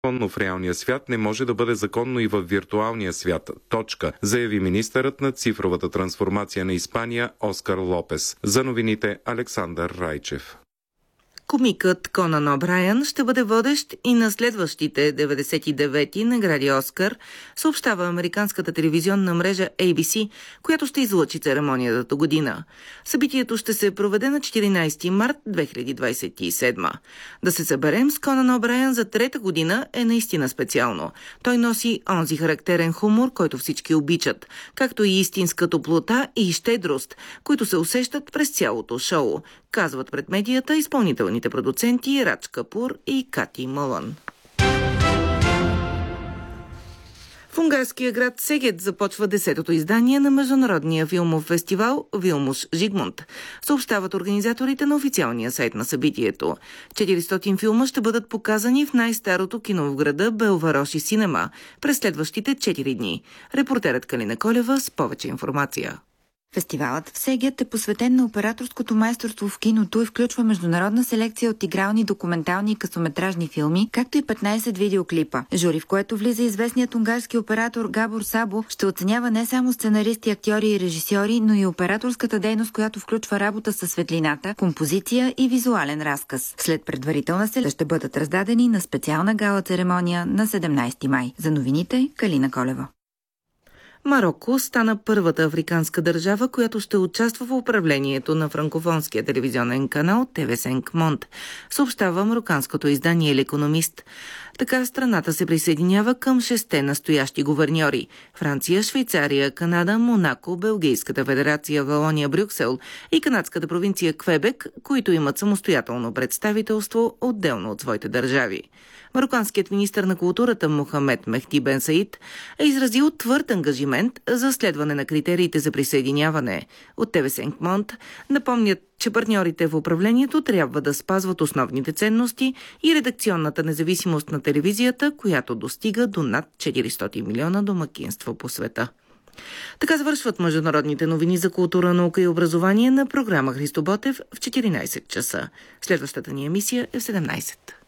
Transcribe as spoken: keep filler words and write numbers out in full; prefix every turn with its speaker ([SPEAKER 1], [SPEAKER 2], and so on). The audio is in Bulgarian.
[SPEAKER 1] законно в реалния свят, не може да бъде законно и в виртуалния свят. Точка, заяви министърът на цифровата трансформация на Испания Оскар Лопес. За новините Александър Райчев.
[SPEAKER 2] Комикът Конан О'Брайън ще бъде водещ и на следващите деветдесет и девети награди Оскар, съобщава американската телевизионна мрежа Ей Би Си, която ще излъчи церемонията до година. Събитието ще се проведе на четиринайсети март две хиляди двайсет и седма. Да се съберем с Конан О'Брайън за трета година е наистина специално. Той носи онзи характерен хумор, който всички обичат, както и истинска топлота и щедрост, които се усещат през цялото шоу, казват пред медията изпълнителните продуценти Радж Капур и Кати Мълън. В унгарския град Сегед започва десетото издание на международния филмов фестивал Вилмуш Жигмунд, съобщават организаторите на официалния сайт на събитието. четиристотин филма ще бъдат показани в най-старото кино в града Белвароши Синема през следващите четири дни. Репортерът Калина Колева с повече информация.
[SPEAKER 3] Фестивалът в Сегет е посветен на операторското майсторство в киното и включва международна селекция от игрални, документални и късометражни филми, както и петнайсет видеоклипа. Жури, в което влиза известният унгарски оператор Габор Сабо, ще оценява не само сценаристи, актьори и режисьори, но и операторската дейност, която включва работа със светлината, композиция и визуален разказ. След предварителна селекция ще бъдат раздадени на специална гала церемония на седемнайсети май. За новините Калина Колева.
[SPEAKER 2] Мароко стана първата африканска държава, която ще участва в управлението на франкофонския телевизионен канал Те Ви Синк Монт, съобщава мароканското издание L'Economist. Така страната се присъединява към шесте настоящи гуверньори – Франция, Швейцария, Канада, Монако, Белгийската федерация Валония, Брюксел и канадската провинция Квебек, които имат самостоятелно представителство отделно от своите държави. Мароканският министър на културата Мохамед Мехди Бен Саид е изразил твърд ангажимент за следване на критериите за присъединяване. От Те Ви Синк Монт напомнят, че партньорите в управлението трябва да спазват основните ценности и редакционната независимост на телевизията, която достига до над четиристотин милиона домакинства по света. Така завършват международните новини за култура, наука и образование на програма Христо Ботев в четиринайсет часа. Следващата ни емисия е в седемнайсет.